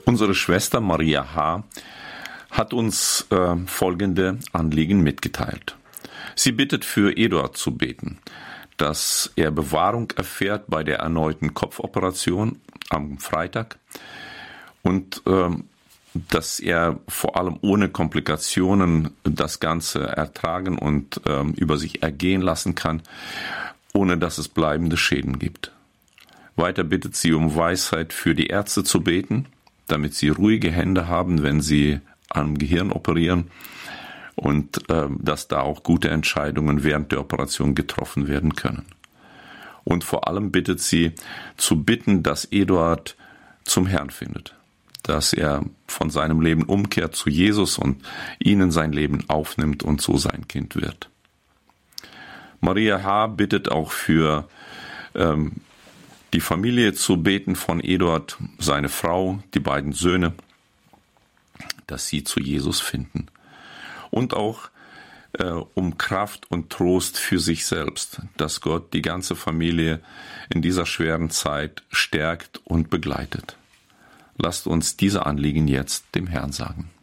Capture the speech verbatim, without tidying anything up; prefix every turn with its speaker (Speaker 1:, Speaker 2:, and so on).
Speaker 1: Unsere Schwester Maria H. hat uns äh, folgende Anliegen mitgeteilt. Sie bittet für Eduard zu beten, dass er Bewahrung erfährt bei der erneuten Kopfoperation am Freitag und äh, dass er vor allem ohne Komplikationen das Ganze ertragen und äh, über sich ergehen lassen kann, ohne dass es bleibende Schäden gibt. Weiter bittet sie um Weisheit für die Ärzte zu beten, damit sie ruhige Hände haben, wenn sie am Gehirn operieren und äh, dass da auch gute Entscheidungen während der Operation getroffen werden können. Und vor allem bittet sie zu bitten, dass Eduard zum Herrn findet, dass er von seinem Leben umkehrt zu Jesus und ihn in sein Leben aufnimmt und so sein Kind wird. Maria H. bittet auch für ähm, die Familie zu beten von Eduard, seine Frau, die beiden Söhne, dass sie zu Jesus finden. Und auch äh, um Kraft und Trost für sich selbst, dass Gott die ganze Familie in dieser schweren Zeit stärkt und begleitet. Lasst uns diese Anliegen jetzt dem Herrn sagen.